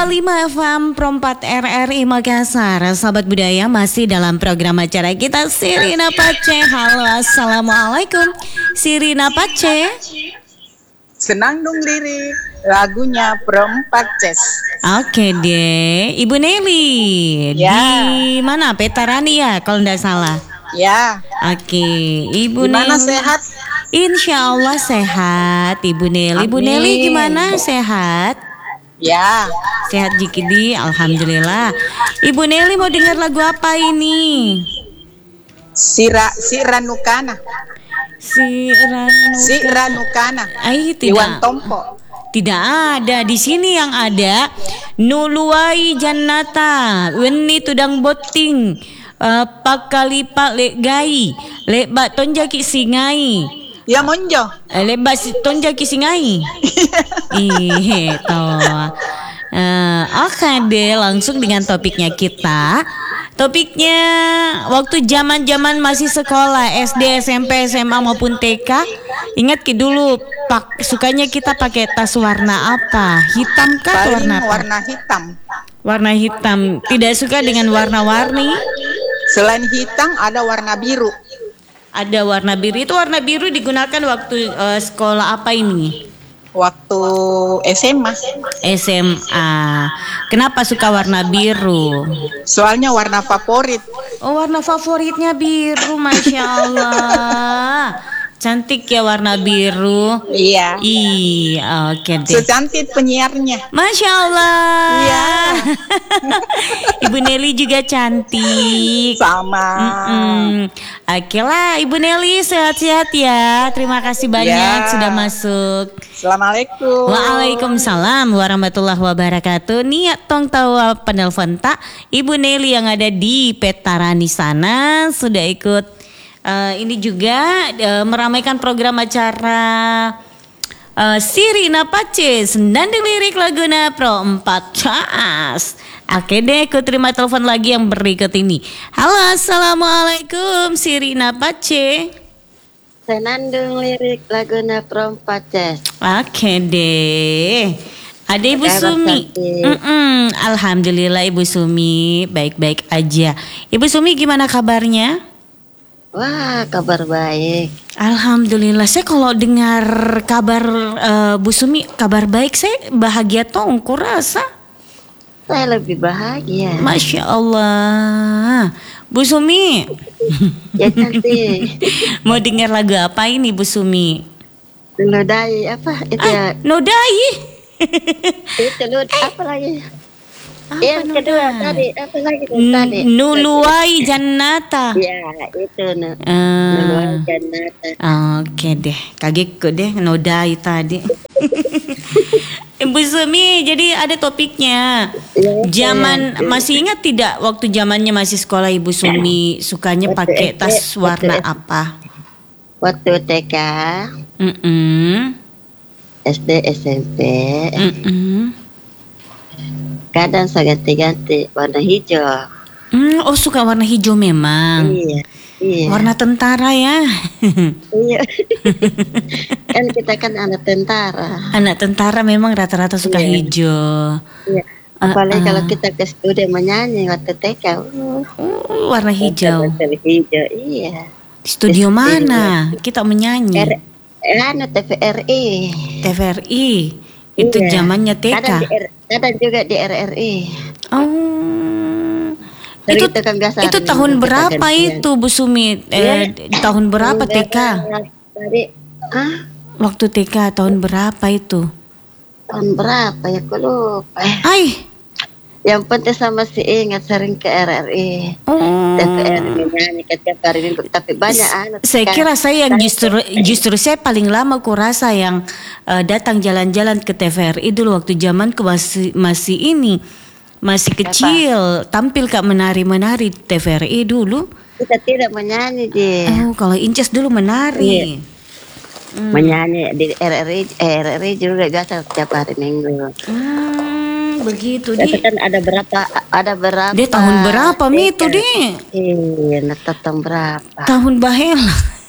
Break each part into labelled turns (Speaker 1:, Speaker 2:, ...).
Speaker 1: 5 FM Perempat RRI Makassar. Sahabat budaya, masih dalam program acara kita Sirina Pace. Halo, assalamualaikum Sirina Pace.
Speaker 2: Senang dong lirik lagunya Perempat Ces.
Speaker 1: Oke deh, Ibu Nelly.
Speaker 2: Ya.
Speaker 1: Di mana? Petarani ya kalau tidak salah.
Speaker 2: Ya.
Speaker 1: Oke, Ibu
Speaker 2: Gimana,
Speaker 1: Nelly.
Speaker 2: sehat?
Speaker 1: Insya Allah sehat Ibu Nelly. Ibu
Speaker 2: Amin.
Speaker 1: Nelly gimana, sehat?
Speaker 2: Ya.
Speaker 1: Sehat Jikidi, alhamdulillah. Ibu Nelly mau dengar lagu apa ini?
Speaker 2: Siranukana. Siranukana.
Speaker 1: Ai,
Speaker 2: Iwan
Speaker 1: tidak.
Speaker 2: Tompo.
Speaker 1: Tidak ada di sini, yang ada Nuluai Jannata Weni Tudang Boting Pakalipa Lek Gai Lebak Tonjaki Singai
Speaker 2: Ya monjo.
Speaker 1: Lebak Tonjaki Singai. Itu. Oke deh, langsung dengan topiknya kita. Topiknya waktu zaman masih sekolah SD, SMP, SMA maupun TK. Ingat dulu sukanya kita pakai tas warna apa? Hitam kah atau warna apa?
Speaker 2: Warna hitam.
Speaker 1: Warna hitam. Tidak suka dengan warna-warni.
Speaker 2: Selain hitam ada warna biru.
Speaker 1: Ada warna biru. Itu warna biru digunakan waktu sekolah apa ini?
Speaker 2: Waktu SMA.
Speaker 1: SMA. Kenapa suka warna biru?
Speaker 2: Soalnya warna favorit.
Speaker 1: Oh, warna favoritnya biru, Masya Allah. Cantik ya warna biru.
Speaker 2: Iya.
Speaker 1: Iya, oke deh.
Speaker 2: Secantik penyiarnya.
Speaker 1: Masya Allah.
Speaker 2: Iya.
Speaker 1: Ibu Nelly juga cantik.
Speaker 2: Sama.
Speaker 1: Oke lah, Ibu Nelly sehat-sehat ya. Terima kasih banyak sudah masuk.
Speaker 2: Assalamualaikum.
Speaker 1: Waalaikumsalam warahmatullahi wabarakatuh. Niat tong tawa penelpon tak Ibu Nelly yang ada di Petarani sana sudah ikut ini juga meramaikan program acara Sirina Pace Sendandung Lirik Laguna Pro 4 Cas. Oke deh, aku terima telepon lagi yang berikut ini. Halo, assalamualaikum Sirina Pace.
Speaker 3: Senandung Lirik Laguna Pro 4 Cas.
Speaker 1: Oke deh. Ada Ibu Sumi. Alhamdulillah Ibu Sumi baik-baik aja. Ibu Sumi gimana kabarnya?
Speaker 3: Wah, kabar baik.
Speaker 1: Alhamdulillah. Saya kalau dengar kabar Bu Sumi kabar baik, saya bahagia tong kurasa.
Speaker 3: Saya lebih bahagia.
Speaker 1: Masya Allah. Bu Sumi.
Speaker 3: Ya cantik.
Speaker 1: Mau dengar lagu apa ini Bu Sumi?
Speaker 3: Nodai apa itu ya?
Speaker 1: Nodai.
Speaker 3: Itu apa lagi?
Speaker 1: Apa
Speaker 3: Yang kedua tadi apa lagi tadi?
Speaker 1: Nuluai Jannata.
Speaker 3: Ya, itu Nuluai Jannata.
Speaker 1: Oke deh, kagetku deh Nodai tadi. Ibu Sumi, jadi ada topiknya. Zaman masih ingat tidak waktu zamannya masih sekolah Ibu Sumi sukanya pakai tas warna apa?
Speaker 3: Waktu TK, SD, SMP, kadang saya ganti-ganti warna hijau.
Speaker 1: Oh, suka warna hijau memang.
Speaker 3: Iya.
Speaker 1: Warna tentara ya.
Speaker 3: Iya. Kan kita kan anak tentara.
Speaker 1: Anak tentara memang rata-rata suka hijau.
Speaker 3: Iya. Apalagi kalau kita ke studio menyanyi waktu TK.
Speaker 1: Warna hijau.
Speaker 3: Warna hijau, iya.
Speaker 1: Di studio mana kita menyanyi?
Speaker 3: TVRI.
Speaker 1: TVRI. Itu zamannya TK.
Speaker 3: Kadang juga di RRI.
Speaker 1: Oh.
Speaker 3: Itu
Speaker 1: Itu tahun berapa itu Bu Sumi? Tahun berapa TK? Waktu TK tahun berapa itu?
Speaker 3: Tahun berapa ya, aku lupa.
Speaker 1: Yang
Speaker 3: penting sama si ingat sering ke RRI. TVRI menyanyi setiap hari Minggu, tapi banyak
Speaker 1: saya kira saya yang justru saya paling lama kurasa yang datang jalan-jalan ke TVRI dulu waktu zamanku masih kecil. Tampil Kak menari-menari TVRI dulu.
Speaker 3: Kita tidak menyanyi dia.
Speaker 1: Oh, kalau Inces dulu menari.
Speaker 3: Menyanyi di RRI juga biasa setiap hari Minggu.
Speaker 1: Begitu
Speaker 3: deh. Kan ada berapa?
Speaker 1: Dia tahun berapa itu deh?
Speaker 3: Iya, tahun berapa?
Speaker 1: Tahun bahel.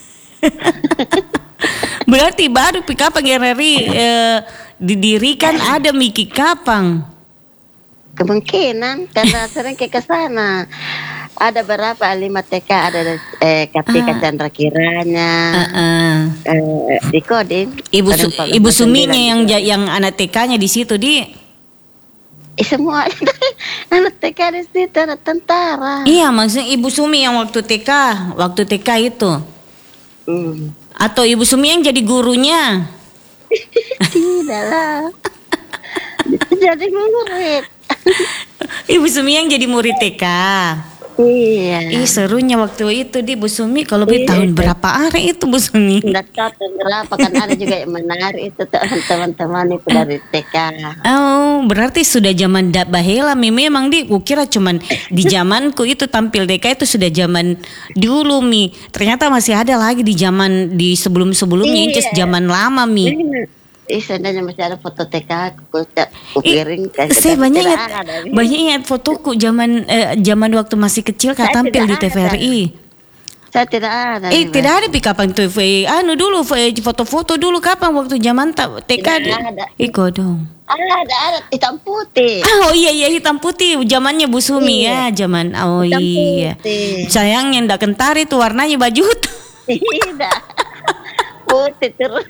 Speaker 1: Berarti baru Pikapang RRI didirikan ada Miki Kapang.
Speaker 3: Kemungkinan karena sering ke sana. Ada berapa 5 TK ada Kartika Chandra Kiranya, di Kodim.
Speaker 1: Ibu Suminya yang anak TK-nya di situ
Speaker 3: semua anak TK di situ ada tentara.
Speaker 1: Iya, maksudnya Ibu Sumi yang waktu TK itu. Atau Ibu Sumi yang jadi gurunya?
Speaker 3: Tidak lah. Jadi murid.
Speaker 1: Ibu Sumi yang jadi murid TK.
Speaker 3: Iya.
Speaker 1: Ih, serunya waktu itu Bu Sumi. Kalau tahun berapa hari itu Bu Sumi?
Speaker 3: Tidak tahu tahun berapa, kan ada juga yang menari itu teman-teman itu dari TK.
Speaker 1: Oh, berarti sudah zaman bahela memang kukira cuman di zamanku itu tampil TK itu sudah zaman dulu Ternyata masih ada lagi di sebelum-sebelumnya, Inces zaman lama
Speaker 3: Seandainya masih ada foto TK aku kirim.
Speaker 1: Saya banyak ingat fotoku zaman waktu masih kecil tampil di TVRI.
Speaker 3: Saya tidak ada.
Speaker 1: Tidak ada kapan tuh dulu foto-foto dulu kapan waktu zaman TK
Speaker 3: ada.
Speaker 1: Iko dong.
Speaker 3: Ada hitam putih.
Speaker 1: Oh iya hitam putih zamannya Bu Sumi ya zaman. Oh hitam iya. Putih. Sayangnya ndak kentar itu warnanya baju.
Speaker 3: Tidak. Putih terus.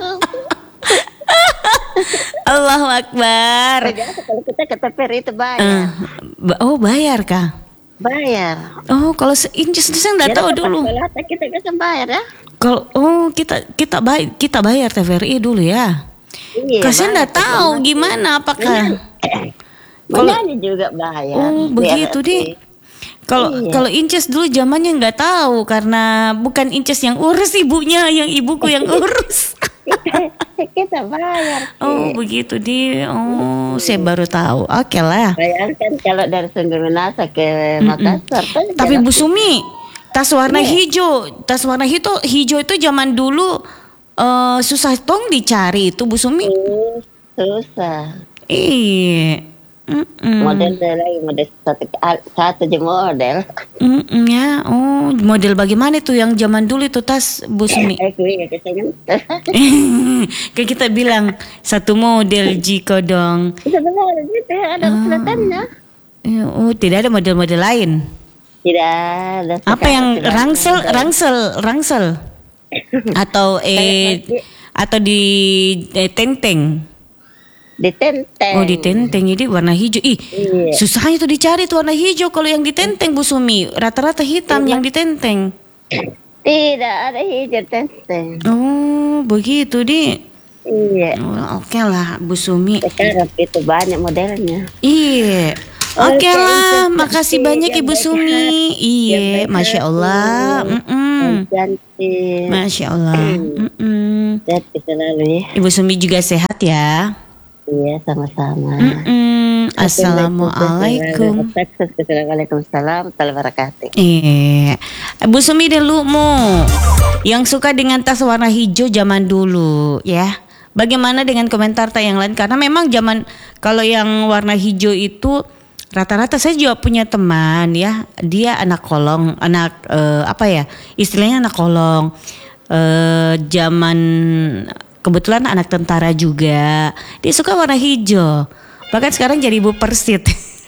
Speaker 1: Allahu Akbar.
Speaker 3: Kalau kita ke TVRI itu bayar.
Speaker 1: Oh bayar kah?
Speaker 3: Bayar.
Speaker 1: Oh kalau Inces saya nggak tahu dulu.
Speaker 3: Kita bisa bayar ya.
Speaker 1: Kalau kita bayar TVRI dulu ya.
Speaker 3: Iya.
Speaker 1: Saya nggak tahu gimana apakah.
Speaker 3: Kalau juga bayar.
Speaker 1: Oh begitu Kalau Inces dulu zamannya nggak tahu karena bukan Inces yang urus ibunya, yang ibuku yang urus.
Speaker 3: Kita bayar.
Speaker 1: Oh begitu Oh saya baru tahu. Oke lah.
Speaker 3: Bayarkan kalau dari Sumber Minasa ke Makassar.
Speaker 1: Tapi Bu Sumi, tas warna hijau itu zaman dulu susah dicari itu Bu Sumi.
Speaker 3: Susah.
Speaker 1: Iya.
Speaker 3: Model satu aja model.
Speaker 1: Ya, model bagaimana tuh yang zaman dulu itu tas Bu Sumi? Kayak kita bilang satu model Jiko dong.
Speaker 3: Sebenarnya ada kelihatannya.
Speaker 1: Oh, tidak ada model-model lain.
Speaker 3: Tidak ada.
Speaker 1: Apa yang rangsel atau di tenteng?
Speaker 3: Di tenteng.
Speaker 1: Oh di tenteng jadi warna hijau. Iya. Susahnya tuh dicari tuh warna hijau kalau yang di tenteng Bu Sumi. Rata-rata hitam yang di tenteng.
Speaker 3: Tidak ada hijau tenteng.
Speaker 1: Oh begitu
Speaker 3: Iya.
Speaker 1: Oke lah Bu Sumi.
Speaker 3: Sekarang itu banyak modelnya.
Speaker 1: Iya. Oke lah, makasih banyak Ibu Sumi. Iya, Masya Allah. Masya Allah.
Speaker 3: Sehat selalu ya.
Speaker 1: Ibu Sumi juga sehat ya.
Speaker 3: Iya, sama-sama.
Speaker 1: Assalamualaikum.
Speaker 3: Waalaikumsalam warahmatullahi wabarakatuh.
Speaker 1: Iya. Bu Sumi dulu yang suka dengan tas warna hijau zaman dulu ya. Bagaimana dengan komentar yang lain? Karena memang kalau yang warna hijau itu rata-rata saya juga punya teman ya. Dia anak kolong, istilahnya anak kolong. Zaman kebetulan anak tentara juga. Dia suka warna hijau. Bahkan sekarang jadi ibu persit.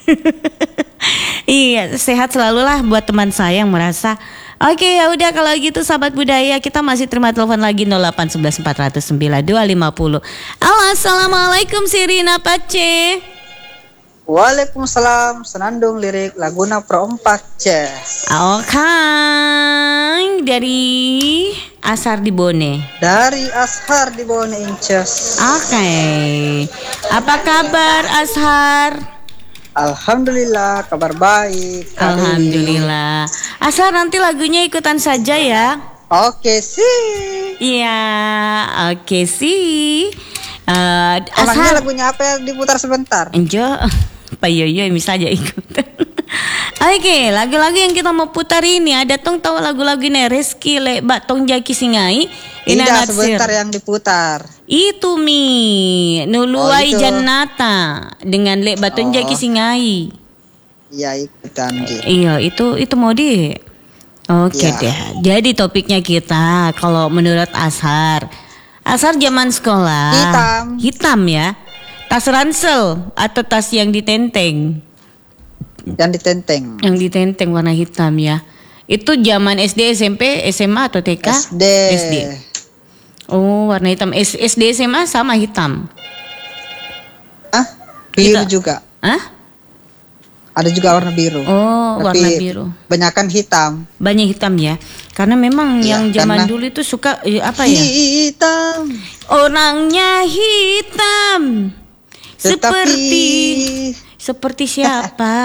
Speaker 1: Iya, sehat selalu lah buat teman saya yang merasa. Oke, ya udah kalau gitu sahabat budaya, kita masih terima telepon lagi 0811 409 250. Halo, assalamualaikum Sirina Pace.
Speaker 4: Waalaikumsalam, senandung lirik Laguna Pro 4 Ces.
Speaker 1: Oke, dari Ashar di Bone.
Speaker 4: Dari Ashar di Bone Inces.
Speaker 1: Oke. Apa kabar Ashar?
Speaker 4: Alhamdulillah, kabar baik.
Speaker 1: Alhamdulillah. Ashar nanti lagunya ikutan saja ya.
Speaker 4: Oke sih.
Speaker 1: Iya, oke sih.
Speaker 4: Emangnya lagunya apa yang diputar sebentar?
Speaker 1: Enjo, Pak Yoyo misalnya ikutan. Oke, lagu-lagu yang kita mau putar ini ada tahu lagu-lagu ini Reski Lebak Tong Jaki Singai.
Speaker 4: Tidak, sebentar yang diputar.
Speaker 1: Itu Nuluai Jannata dengan Lebak Tong Jaki Singai.
Speaker 4: Iya, ikutan.
Speaker 1: Iya, itu mau Oke deh. Jadi topiknya kita kalau menurut Ashar zaman sekolah hitam ya. Tas ransel atau tas yang ditenteng?
Speaker 4: Yang ditenteng.
Speaker 1: Yang ditenteng warna hitam ya. Itu zaman SD, SMP, SMA atau TK?
Speaker 4: SD.
Speaker 1: SD. Oh, warna hitam. SD, SMA sama hitam.
Speaker 4: Hah? Biru
Speaker 1: Kita-
Speaker 4: juga.
Speaker 1: Hah?
Speaker 4: Ada juga warna biru.
Speaker 1: Oh,
Speaker 4: Tapi
Speaker 1: warna biru.
Speaker 4: Banyakan hitam.
Speaker 1: Banyak hitam ya. Karena memang
Speaker 4: Iya,
Speaker 1: yang zaman
Speaker 4: karena-
Speaker 1: dulu itu suka apa ya?
Speaker 4: Hitam.
Speaker 1: Orangnya hitam.
Speaker 4: Tetapi
Speaker 1: Seperti siapa?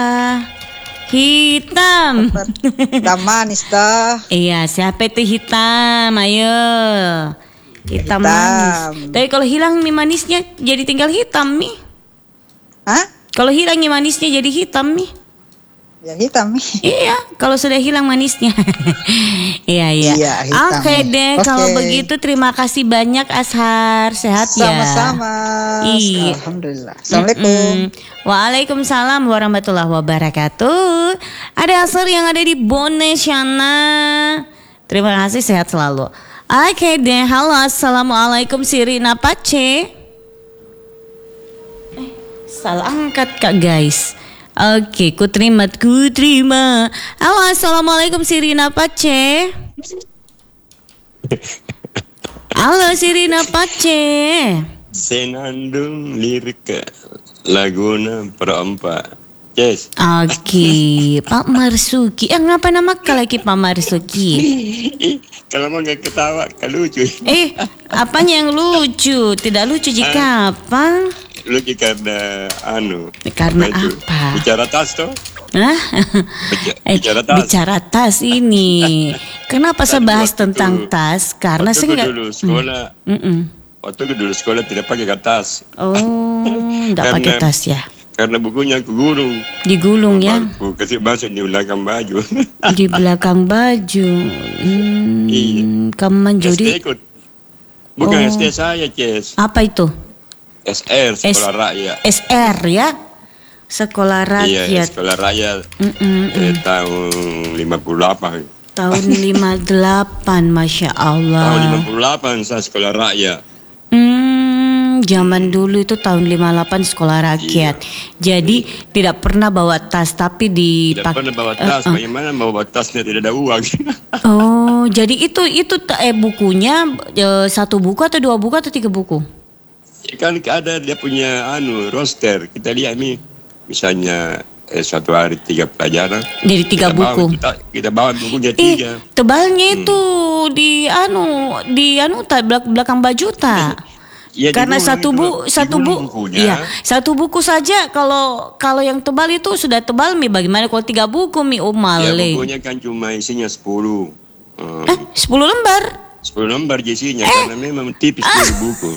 Speaker 1: Hitam.
Speaker 4: hitam manis dah.
Speaker 1: Iya, siapa itu hitam? Ayo. Hitam manis. Tapi kalau hilang nih manisnya jadi tinggal hitam nih.
Speaker 4: Hah?
Speaker 1: Kalau hilang nih manisnya jadi hitam nih.
Speaker 4: Ya hitam.
Speaker 1: Iya, kalau sudah hilang manisnya. Iya, iya.
Speaker 4: Iya, hitam.
Speaker 1: Oke deh,
Speaker 4: Oke.
Speaker 1: kalau begitu terima kasih banyak Ashar. Sehat ya.
Speaker 4: Sama-sama.
Speaker 1: Iya.
Speaker 4: Alhamdulillah. Assalamualaikum.
Speaker 1: Waalaikumsalam warahmatullahi wabarakatuh. Ada Ashar yang ada di Bonesiana. Terima kasih, sehat selalu. Oke deh, halo, assalamualaikum Sirina Pace. Salah angkat Kak guys. Oke, ku terima. Halo, assalamualaikum Sirina Pace. Halo Sirina Pace.
Speaker 5: Senandung lirik Laguna perempat. Yes.
Speaker 1: Oke, Pak Marsuki. Ngapa nama lagi Pak Marsuki?
Speaker 5: Kalau mau nggak ketawa, kan lucu.
Speaker 1: Apanya yang lucu? Tidak lucu jika apa?
Speaker 5: Lucu karena
Speaker 1: Karena
Speaker 5: itu?
Speaker 1: apa?
Speaker 5: Bicara tas toh?
Speaker 1: Hah?
Speaker 5: Bicara tas.
Speaker 1: Bicara tas ini. Kenapa saya bahas
Speaker 5: Waktu
Speaker 1: tentang
Speaker 5: itu-
Speaker 1: tas? Karena
Speaker 5: waktu
Speaker 1: saya
Speaker 5: aku
Speaker 1: nggak.
Speaker 5: dulu sekolah. Waktu aku dulu sekolah tidak pakai kertas.
Speaker 1: Oh, nggak pakai
Speaker 5: Karena-
Speaker 1: tas ya?
Speaker 5: Karena bukunya aku gulung.
Speaker 1: Digulung ya?
Speaker 5: Aku kasih masuk di belakang baju.
Speaker 1: Di belakang baju.
Speaker 5: Iya.
Speaker 1: Kaman
Speaker 5: SD
Speaker 1: jadi
Speaker 5: ikut. Bukan
Speaker 1: Oh.
Speaker 5: SD saya, Ces.
Speaker 1: apa itu?
Speaker 5: SR, Sekolah Rakyat.
Speaker 1: SR ya? Sekolah
Speaker 5: Iya,
Speaker 1: Rakyat.
Speaker 5: Sekolah Rakyat. Tahun 58.
Speaker 1: Tahun 58, Masya Allah.
Speaker 5: Tahun 58 saya Sekolah Rakyat.
Speaker 1: Zaman dulu itu tahun 58 sekolah rakyat. Jadi tidak pernah bawa tas tapi
Speaker 5: Tidak
Speaker 1: dipakai.
Speaker 5: pernah bawa tas. Bagaimana mau bawa tasnya tidak ada uang?
Speaker 1: Oh, jadi itu bukunya satu buku atau dua buku atau tiga buku?
Speaker 5: Kan ada dia punya roster. Kita lihat nih, misalnya suatu hari 3 pelajaran.
Speaker 1: Jadi tiga
Speaker 5: Kita bawa-
Speaker 1: buku.
Speaker 5: kita bawa bukunya 3.
Speaker 1: Tebalnya itu di belakang baju tak?
Speaker 5: Ya,
Speaker 1: Karena
Speaker 5: digulung
Speaker 1: satu
Speaker 5: digulung
Speaker 1: buku,
Speaker 5: bukunya.
Speaker 1: iya, satu buku saja. Kalau yang tebal itu sudah tebal mi. Bagaimana kalau tiga buku mi
Speaker 5: Ya,
Speaker 1: umale?
Speaker 5: bukunya kan cuma isinya 10.
Speaker 1: 10 lembar.
Speaker 5: 10 lembar isinya karena memang tipis dari buku.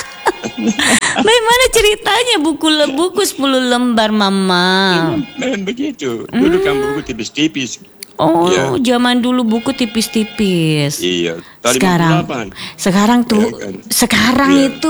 Speaker 1: Bagaimana ceritanya buku 10 lembar mama?
Speaker 5: Memang begitu. Dulu kan buku tipis-tipis.
Speaker 1: Oh,
Speaker 5: Iya.
Speaker 1: zaman dulu buku tipis-tipis.
Speaker 5: Iya. Tahun
Speaker 1: Sekarang
Speaker 5: 58.
Speaker 1: tuh,
Speaker 5: Iya kan?
Speaker 1: sekarang
Speaker 5: Iya.
Speaker 1: itu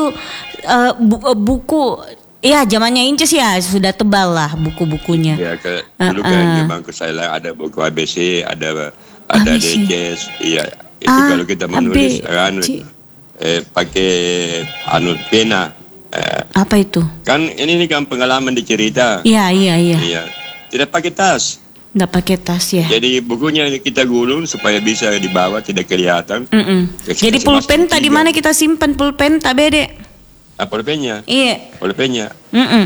Speaker 1: buku, ya zamannya Inces ya sudah tebal lah buku-bukunya.
Speaker 5: Ya, dulu kan di bangku saya lah ada buku ABC, ada
Speaker 1: ABC.
Speaker 5: DCS. Iya. Itu kalau kita menulis
Speaker 1: ABC.
Speaker 5: pakai pena.
Speaker 1: Apa itu?
Speaker 5: Kan ini kan pengalaman dicerita.
Speaker 1: Iya.
Speaker 5: Iya. Tidak pakai tas.
Speaker 1: Nggak pakai tas ya.
Speaker 5: Jadi bukunya kita gulung supaya bisa dibawa tidak kelihatan. Kita
Speaker 1: Jadi
Speaker 5: masuk
Speaker 1: pulpen di
Speaker 5: tiga.
Speaker 1: mana kita simpan pulpen bede?
Speaker 5: Pulpennya.
Speaker 1: Iya.
Speaker 5: Pulpennya.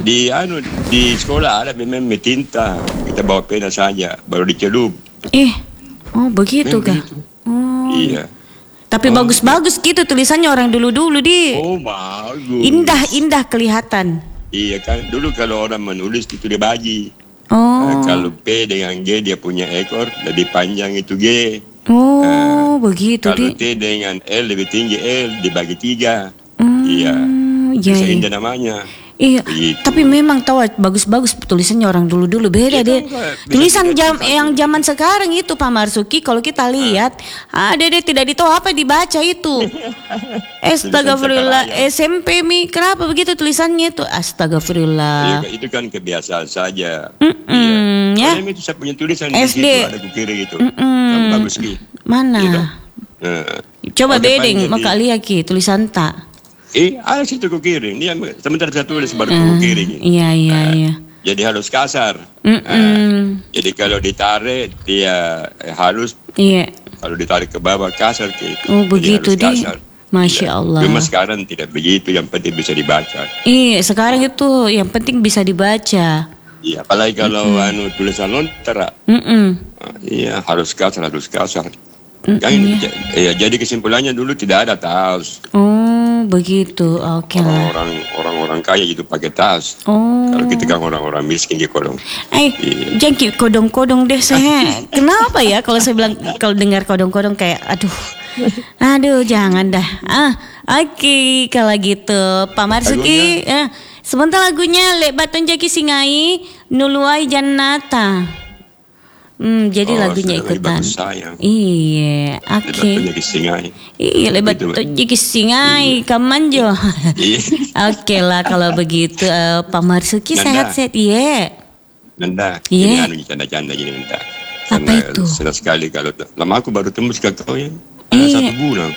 Speaker 5: Di sekolah ada memang tinta. Kita bawa pena saja baru dicelup.
Speaker 1: Oh begitu kah?
Speaker 5: Begitu.
Speaker 1: Oh.
Speaker 5: Iya.
Speaker 1: Tapi bagus-bagus gitu tulisannya orang dulu-dulu di.
Speaker 5: Oh bagus.
Speaker 1: Indah kelihatan.
Speaker 5: Iya kan. Dulu kalau orang menulis itu dia bagi.
Speaker 1: Oh.
Speaker 5: Kalau P dengan G dia punya ekor lebih panjang itu G.
Speaker 1: Oh, begitu
Speaker 5: Kalau
Speaker 1: di.
Speaker 5: T dengan L lebih tinggi L dibagi 3.
Speaker 1: Iya,
Speaker 5: Iya. Bisa
Speaker 1: iya.
Speaker 5: indah namanya.
Speaker 1: Iya,
Speaker 5: Begitu.
Speaker 1: tapi memang tahu bagus-bagus tulisannya orang dulu-dulu beda
Speaker 5: Iya,
Speaker 1: deh.
Speaker 5: kan, Pak. Bisa
Speaker 1: Tulisan
Speaker 5: dilihat satu.
Speaker 1: yang zaman sekarang itu Pak Marsuki kalau kita lihat ada deh tidak ditahu apa dibaca itu. Astagfirullah,
Speaker 5: sekarang,
Speaker 1: SMP mi kenapa begitu tulisannya itu? Astagfirullah.
Speaker 5: Iya, itu kan kebiasaan saja.
Speaker 1: Ya.
Speaker 5: Karena itu saya punya tulisan
Speaker 1: SD.
Speaker 5: di situ ada kukira gitu. Yang bagus ki.
Speaker 1: Mana?
Speaker 5: Gitu.
Speaker 1: Coba
Speaker 5: Oke,
Speaker 1: bedeng
Speaker 5: panjang,
Speaker 1: maka lihat ki tulisan tak.
Speaker 5: Ada situ ku kirim. Dia sebentar saya tulis baru ku kirim.
Speaker 1: Iya.
Speaker 5: Jadi halus kasar. Jadi kalau ditarik dia halus.
Speaker 1: Iya.
Speaker 5: Kalau ditarik ke bawah kasar
Speaker 1: Oh begitu
Speaker 5: deh.
Speaker 1: Masya Allah.
Speaker 5: Cuma sekarang tidak begitu. Yang penting bisa dibaca.
Speaker 1: Iya sekarang itu yang penting bisa dibaca.
Speaker 5: Iya, apalagi kalau tulisan lontar. Iya, harus kasar. Jadi kesimpulannya dulu tidak ada tas.
Speaker 1: Oh, begitu. Oke lah.
Speaker 5: Orang kaya itu pakai tas.
Speaker 1: Oh.
Speaker 5: Kalau kita kan orang-orang miskin di kodong.
Speaker 1: Jangan kodong-kodong deh saya. Kenapa ya kalau saya bilang kalau dengar kodong-kodong kayak aduh jangan dah. Oke, kalau gitu Pak Marsuki. Sebentar lagunya Lek Baton Jaki Singai Nuluai Jannata. Jadi lagunya ikutan. Iya, oke. Iya, Lek Baton Jaki Singai Kamanjo. Oke lah kalau begitu Pak Marsuki sehat-sehat ya.
Speaker 5: Nanda,
Speaker 1: Iya.
Speaker 5: Ini canda-canda gini Nanda.
Speaker 1: Apa itu?
Speaker 5: Senang sekali kalau lama aku baru tembus ke kau ya. Ada 1 bulan.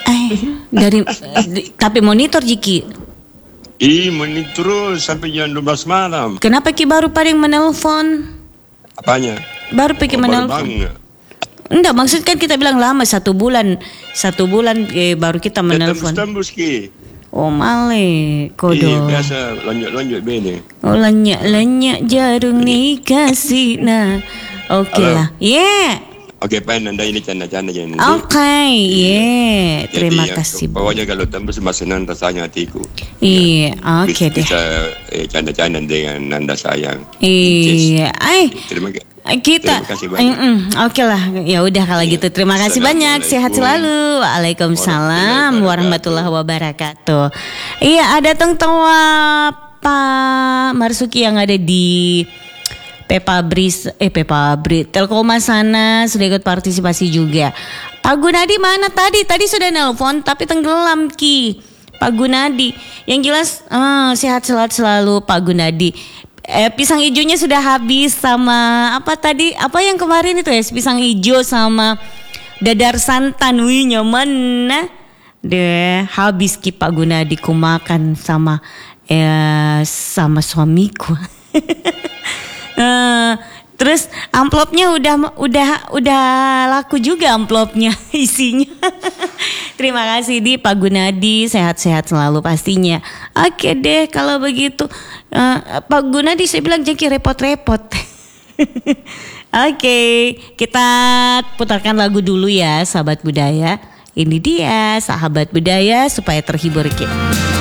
Speaker 1: Tapi monitor Jiki.
Speaker 5: Menit terus sampai jam 12 malam.
Speaker 1: Kenapa Ki baru pada yang menelpon?
Speaker 5: Apanya?
Speaker 1: Baru pergi menelpon. Enggak, maksud kan kita bilang lama 1 bulan. 1 bulan baru kita menelpon.
Speaker 5: Tembus Ki.
Speaker 1: Oh male, kodo.
Speaker 5: Biasa lonjok-lonjok bene.
Speaker 1: Oh lenyak jarum nih kasih. Nah, oke lah. Yeah.
Speaker 5: Oke, Pak Nanda ini canda-canda jangan.
Speaker 1: Oke, yeah. Terima kasih.
Speaker 5: Pokoknya kalau tembus masih senang rasanya hatiku.
Speaker 1: Iya, oke deh.
Speaker 5: Bisa canda-canda dengan Nanda sayang.
Speaker 1: Iya,
Speaker 5: Terima
Speaker 1: kita
Speaker 5: kasih banyak.
Speaker 1: Oke lah, ya udah kalau gitu. Terima kasih banyak. Sehat selalu. Waalaikumsalam warahmatullahi wabarakatuh. Iya, ada tengtawa Pak Marsuki yang ada di Pepabri Telkoma sana sudah ikut partisipasi juga. Pak Gunadi mana tadi? Tadi sudah nelpon tapi tenggelam Ki. Pak Gunadi. Yang jelas sehat selalu Pak Gunadi. Pisang hijaunya sudah habis sama apa tadi? Apa yang kemarin itu ya? Pisang hijau sama dadar santan. Wih nyaman nah. Deh habis Ki Pak Gunadi ku makan sama suamiku. Terus amplopnya udah laku juga amplopnya isinya. Terima kasih di Pak Gunadi, sehat-sehat selalu pastinya. Oke deh kalau begitu Pak Gunadi saya bilang jangan repot-repot. Oke, kita putarkan lagu dulu ya sahabat budaya. Ini dia sahabat budaya supaya terhibur kita.